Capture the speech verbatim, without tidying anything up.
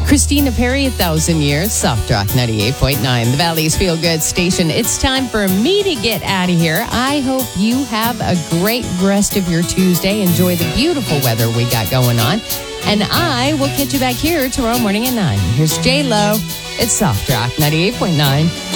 Christina Perri, A Thousand Years, Soft Rock ninety-eight point nine, the Valley's Feel Good station. It's time for me to get out of here. I hope you have a great rest of your Tuesday. Enjoy the beautiful weather we got going on. And I will catch you back here tomorrow morning at nine. Here's J-Lo. It's Soft Rock ninety-eight point nine.